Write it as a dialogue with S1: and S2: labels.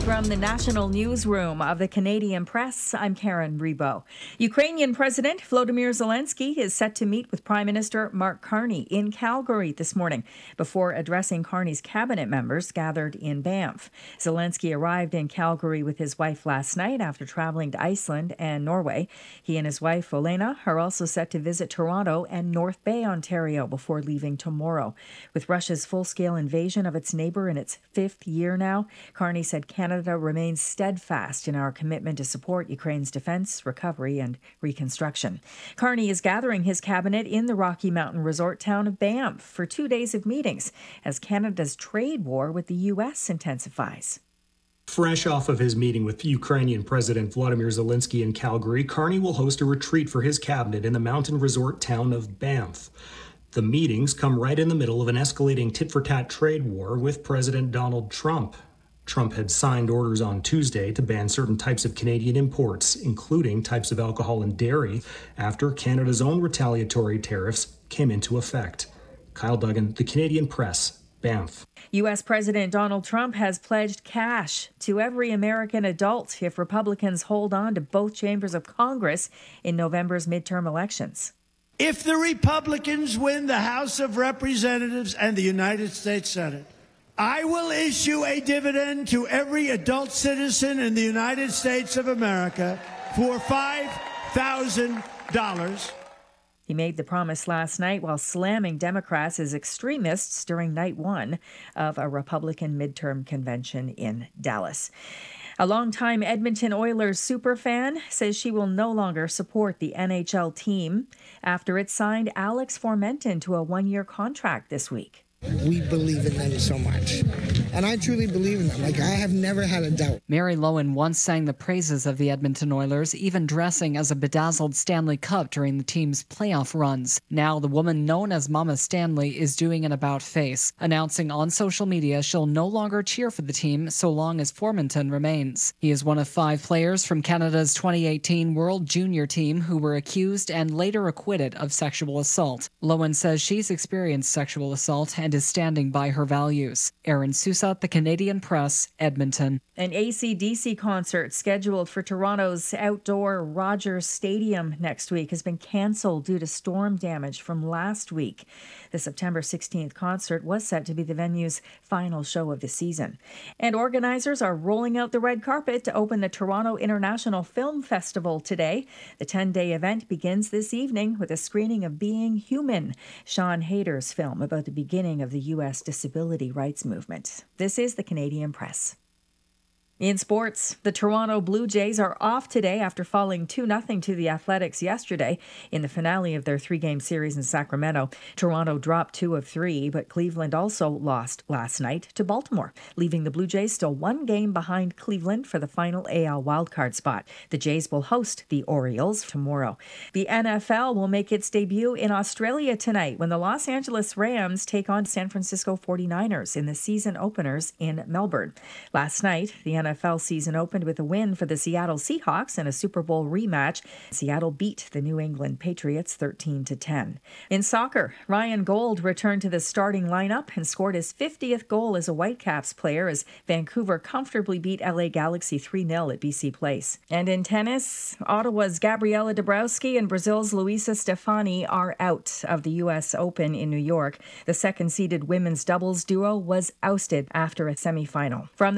S1: From the national newsroom of the Canadian Press, I'm Karen Rebo. Ukrainian President Volodymyr Zelensky is set to meet with Prime Minister Mark Carney in Calgary this morning before addressing Carney's cabinet members gathered in Banff. Zelensky arrived in Calgary with his wife last night after traveling to Iceland and Norway. He and his wife, Olena, are also set to visit Toronto and North Bay, Ontario, before leaving tomorrow. With Russia's full-scale invasion of its neighbor in its fifth year now, Carney said Canada remains steadfast in our commitment to support Ukraine's defense, recovery, and reconstruction. Carney is gathering his cabinet in the Rocky Mountain resort town of Banff for 2 days of meetings as Canada's trade war with the U.S. intensifies.
S2: Fresh off of his meeting with Ukrainian President Volodymyr Zelensky in Calgary, Carney will host a retreat for his cabinet in the mountain resort town of Banff. The meetings come right in the middle of an escalating tit-for-tat trade war with President Donald Trump. Trump had signed orders on Tuesday to ban certain types of Canadian imports, including types of alcohol and dairy, after Canada's own retaliatory tariffs came into effect. Kyle Duggan, The Canadian Press, Banff.
S1: U.S. President Donald Trump has pledged cash to every American adult if Republicans hold on to both chambers of Congress in November's midterm elections.
S3: If the Republicans win the House of Representatives and the United States Senate, I will issue a dividend to every adult citizen in the United States of America for $5,000.
S1: He made the promise last night while slamming Democrats as extremists during night one of a Republican midterm convention in Dallas. A longtime Edmonton Oilers superfan says she will no longer support the NHL team after it signed Alex Formenton to a one-year contract this week.
S4: We believe in them so much. And I truly believe in them. I have never had a doubt.
S5: Mary Lowen once sang the praises of the Edmonton Oilers, even dressing as a bedazzled Stanley Cup during the team's playoff runs. Now, the woman known as Mama Stanley is doing an about-face, announcing on social media she'll no longer cheer for the team so long as Formenton remains. He is one of 5 players from Canada's 2018 World Junior team who were accused and later acquitted of sexual assault. Lowen says she's experienced sexual assault and is standing by her values. Aaron Sousa, The Canadian Press, Edmonton.
S1: An AC/DC concert scheduled for Toronto's outdoor Rogers Stadium next week has been cancelled due to storm damage from last week. The September 16th concert was set to be the venue's final show of the season. And organizers are rolling out the red carpet to open the Toronto International Film Festival today. The 10-day event begins this evening with a screening of Being Human, Sean Hayter's film about the beginning of the U.S. disability rights movement. This is the Canadian Press. In sports, the Toronto Blue Jays are off today after falling 2-0 to the Athletics yesterday in the finale of their 3-game series in Sacramento. Toronto dropped 2 of 3, but Cleveland also lost last night to Baltimore, leaving the Blue Jays still 1 game behind Cleveland for the final AL wildcard spot. The Jays will host the Orioles tomorrow. The NFL will make its debut in Australia tonight when the Los Angeles Rams take on San Francisco 49ers in the season openers in Melbourne. Last night, the NFL season opened with a win for the Seattle Seahawks in a Super Bowl rematch. Seattle beat the New England Patriots 13-10. In soccer, Ryan Gold returned to the starting lineup and scored his 50th goal as a Whitecaps player as Vancouver comfortably beat LA Galaxy 3-0 at BC Place. And in tennis, Ottawa's Gabriela Dabrowski and Brazil's Luisa Stefani are out of the U.S. Open in New York. The second-seeded women's doubles duo was ousted after a semifinal. From